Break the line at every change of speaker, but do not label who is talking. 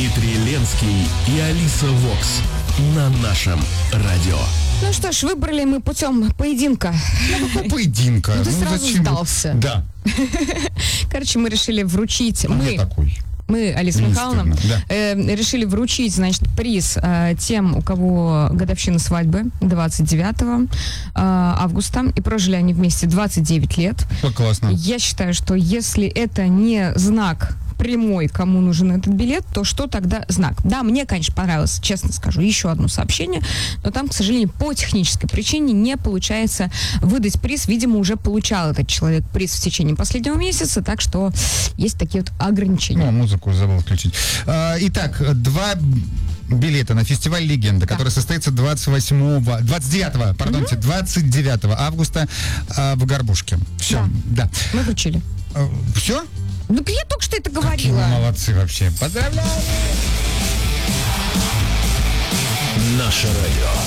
Дмитрий Ленский и Алиса Вокс на нашем радио.
Ну что ж, выбрали мы путем поединка.
Какого поединка?
Ну, ты сразу
зачем?
сдался.
Да.
Короче, мы решили вручить...
Я такой.
Мы, Алиса Михайловна,
да.
решили вручить, значит, приз тем, у кого годовщина свадьбы 29 августа, и прожили они вместе 29 лет.
Классно.
Я считаю, что если это не знак прямой, кому нужен этот билет, то что тогда знак? Да, мне, конечно, понравилось, честно скажу, еще одно сообщение, но там, к сожалению, по технической причине не получается выдать приз. Видимо, уже получал этот человек приз в течение последнего месяца, так что есть такие вот ограничения.
Музыку забыл включить. Итак, 2 билета на фестиваль «Легенда», который состоится 29 августа в Горбушке. Все, да.
Мы вручили.
Все?
Ну, я только что это говорила.
Какие вы молодцы вообще. Поздравляю!
Наше радио.